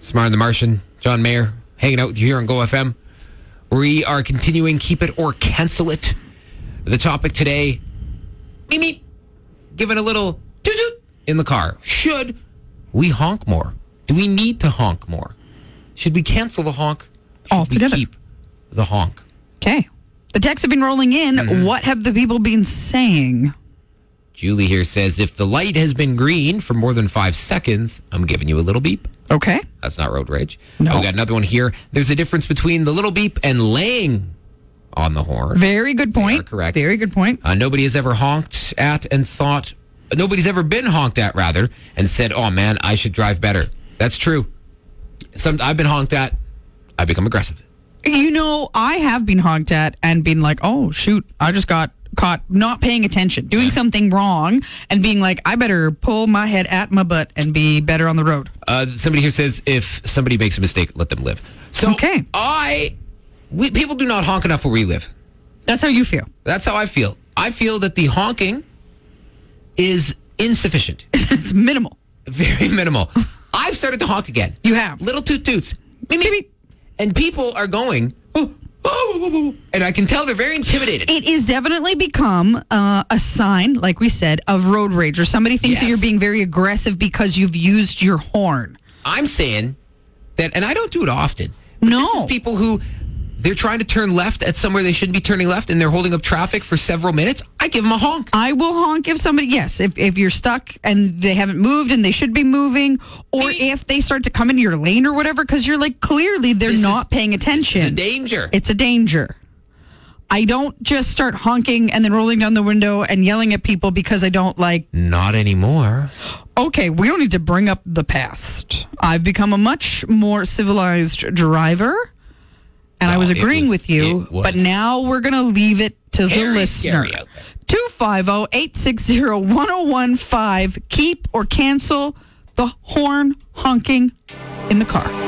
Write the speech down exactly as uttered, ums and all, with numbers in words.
Smart and the Martian, John Mayer, hanging out with you here on Go F M. We are continuing Keep It or Cancel It. The topic today, meep, meep, giving a little toot toot in the car. Should we honk more? Do we need to honk more? Should we cancel the honk? Should Altogether. we keep the honk? Okay. The texts have been rolling in. Mm-hmm. What have the people been saying? Julie here says, if the light has been green for more than five seconds, I'm giving you a little beep. Okay. That's not road rage. No. Oh, we got another one here. There's a difference between the little beep and laying on the horn. Very good point. They are correct. Very good point. Uh, nobody has ever honked at and thought, nobody's ever been honked at, rather, and said, oh, man, I should drive better. That's true. Some I've been honked at. I become aggressive. You know, I have been honked at and been like, oh, shoot, I just got caught not paying attention, doing something wrong, and being like, I better pull my head at my butt and be better on the road. Uh, somebody here says, if somebody makes a mistake, let them live. So Okay. I, we, people do not honk enough where we live. That's how you feel. That's how I feel. I feel that the honking is insufficient. It's minimal. Very minimal. I've started to honk again. You have. Little toot toots. Beep, beep, beep. And people are going, oh, oh, oh, oh, and I can tell they're very intimidated. It is definitely become uh, a sign, like we said, of road rage, or somebody thinks that Yes. you're being very aggressive because you've used your horn. I'm saying that, and I don't do it often. But No. This is people who, they're trying to turn left at somewhere they shouldn't be turning left, and they're holding up traffic for several minutes. I give them a honk. I will honk if somebody, yes, if, if you're stuck and they haven't moved and they should be moving, or Maybe- if they start to come into your lane or whatever, because you're like, clearly they're This not is- paying attention. It's a danger. It's a danger. I don't just start honking and then rolling down the window and yelling at people because I don't like, Not anymore. okay, we don't need to bring up the past. I've become a much more civilized driver, and I No, was it agreeing was- with you, it was but now we're going to leave it to the Very listener. scary out there. two five zero, eight six zero, one zero one five. Keep or cancel the horn honking in the car.